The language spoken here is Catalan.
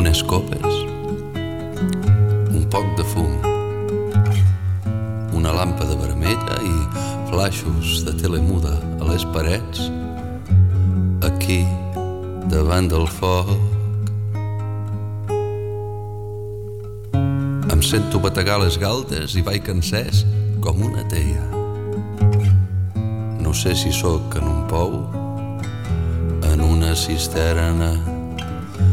unes copes, un poc de fum, una làmpada vermella i flaixos de tele muda a les parets, aquí, davant del foc. Em sento bategar les galtes i vaig encès com una teia. No sé si sóc en un pou, en una cisterna